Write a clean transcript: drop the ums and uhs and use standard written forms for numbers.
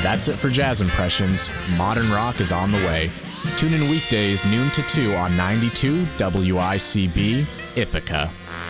That's it for Jazz Impressions. Modern rock is on the way. Tune in weekdays noon to 2 on 92 WICB, Ithaca.